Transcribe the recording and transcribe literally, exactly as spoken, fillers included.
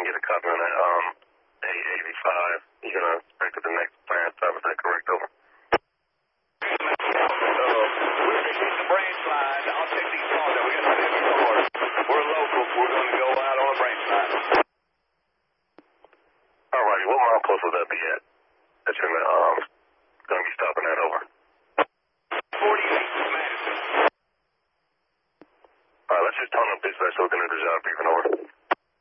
get a copy on that, um, A eighty-five. You're going to break to the next plan stop. Is that correct? Over. We're fixing the branch line. I'll take these calls out. We got some heavy cars. We're local. We're going to go out on a branch line. All righty. What milepost will that be at? That's in the, um, going to be stopping that over. forty-eight, Madison. All right, let's just tone up this so we can do the job briefing over.